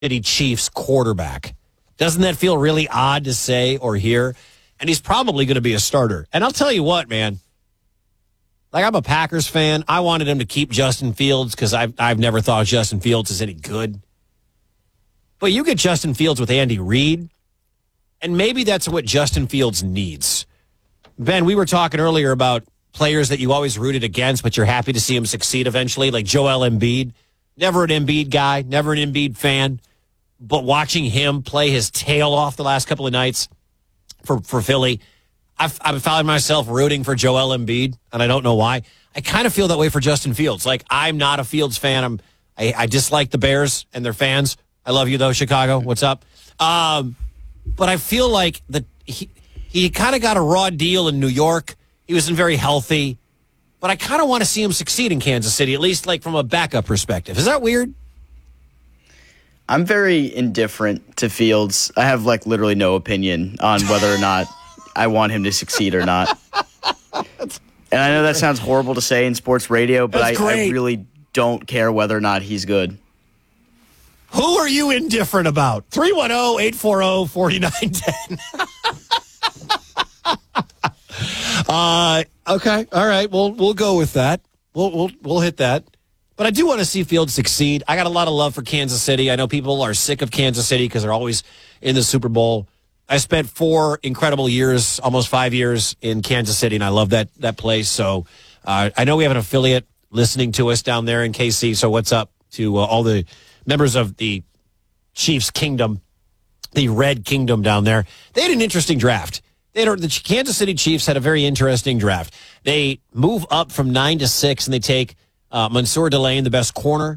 City Chiefs quarterback. Doesn't that feel really odd to say or hear? And he's probably going to be a starter. And I'll tell you what, man. Like, I'm a Packers fan. I wanted him to keep Justin Fields because I've never thought Justin Fields is any good. But you get Justin Fields with Andy Reid, and maybe that's what Justin Fields needs. Ben, we were talking earlier about players that you always rooted against, but you're happy to see him succeed eventually, like Joel Embiid. Never an Embiid guy, never an Embiid fan. But watching him play his tail off the last couple of nights for Philly, I've found myself rooting for Joel Embiid, and I don't know why. I kind of feel that way for Justin Fields. Like, I'm not a Fields fan. I dislike the Bears and their fans. I love you, though, Chicago. What's up? But I feel like he kind of got a raw deal in New York. He wasn't very healthy. But I kind of want to see him succeed in Kansas City, at least like from a backup perspective. Is that weird? I'm very indifferent to Fields. I have literally no opinion on whether or not I want him to succeed or not. And I know that sounds horrible to say in sports radio, but I really don't care whether or not he's good. Who are you indifferent about? 310-840-4910. Okay. All right. We'll go with that. We'll hit that. But I do want to see Fields succeed. I got a lot of love for Kansas City. I know people are sick of Kansas City because they're always in the Super Bowl. I spent 4 incredible years, almost 5 years in Kansas City, and I love that place. So I know we have an affiliate listening to us down there in KC. So what's up to all the members of the Chiefs Kingdom, the Red Kingdom down there? They had an interesting draft. The Kansas City Chiefs had a very interesting draft. They move up from 9 to 6, and they take Mansour Delane, the best corner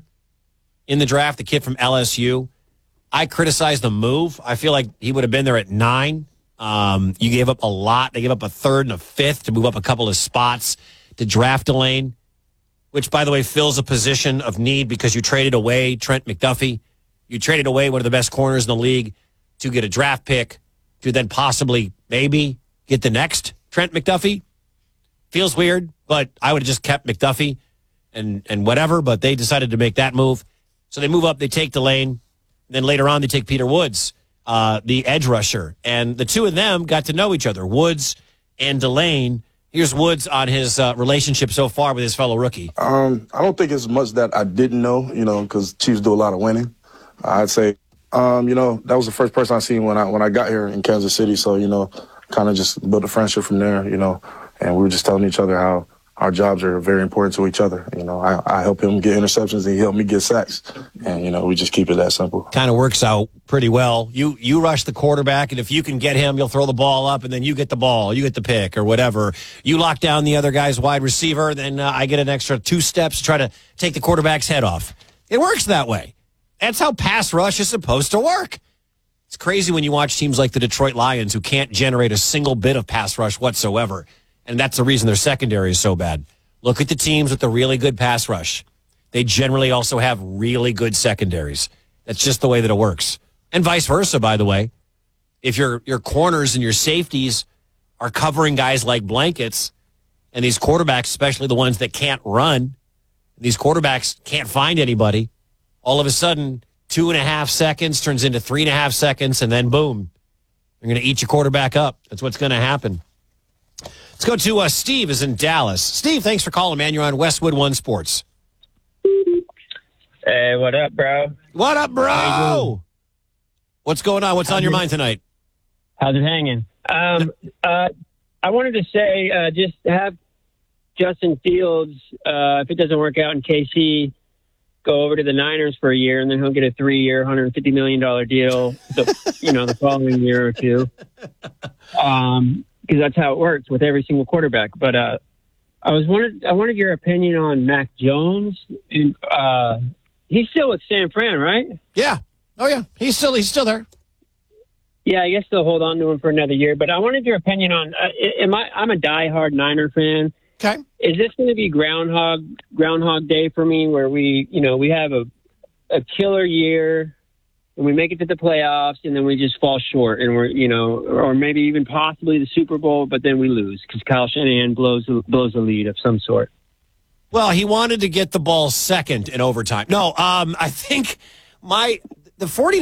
in the draft, the kid from LSU. I criticized the move. I feel like he would have been there at 9. You gave up a lot. They gave up a 3rd and a 5th to move up a couple of spots to draft Delane, which, by the way, fills a position of need because you traded away Trent McDuffie. You traded away one of the best corners in the league to get a draft pick to then possibly, maybe, get the next Trent McDuffie. Feels weird, but I would have just kept McDuffie and whatever, but they decided to make that move. So they move up, they take Delane. Then later on, they take Peter Woods, the edge rusher. And the two of them got to know each other, Woods and Delane. Here's Woods on his relationship so far with his fellow rookie. I don't think it's much that I didn't know, because Chiefs do a lot of winning. I'd say, that was the first person I seen when I got here in Kansas City. So, kind of just built a friendship from there, and we were just telling each other how our jobs are very important to each other. I help him get interceptions and he helped me get sacks. And, we just keep it that simple. Kind of works out pretty well. You rush the quarterback, and if you can get him, you'll throw the ball up, and then you get the ball, you get the pick or whatever. You lock down the other guy's wide receiver, then I get an extra 2 steps to try to take the quarterback's head off. It works that way. That's how pass rush is supposed to work. It's crazy when you watch teams like the Detroit Lions who can't generate a single bit of pass rush whatsoever. And that's the reason their secondary is so bad. Look at the teams with the really good pass rush. They generally also have really good secondaries. That's just the way that it works. And vice versa, by the way. If your corners and your safeties are covering guys like blankets, and these quarterbacks, especially the ones that can't run, these quarterbacks can't find anybody, all of a sudden, 2.5 seconds turns into 3.5 seconds, and then boom, you're going to eat your quarterback up. That's what's going to happen. Let's go to Steve is in Dallas. Steve, thanks for calling, man. You're on Westwood One Sports. Hey, what up, bro? What up, bro? What's going on? What's on your mind tonight? How's it hanging? I wanted to say just have Justin Fields, if it doesn't work out in KC, go over to the Niners for a year, and then he'll get a 3-year, $150 million deal the following year or two. Because that's how it works with every single quarterback. But I wanted your opinion on Mac Jones. And, he's still with San Fran, right? Yeah. Oh yeah, he's still there. Yeah, I guess they'll hold on to him for another year. But I wanted your opinion on. I'm a diehard Niner fan. Okay. Is this going to be Groundhog Day for me, where we have a killer year? And we make it to the playoffs, and then we just fall short, and or maybe even possibly the Super Bowl, but then we lose because Kyle Shanahan blows a lead of some sort. Well, he wanted to get the ball second in overtime. No, I think the the 49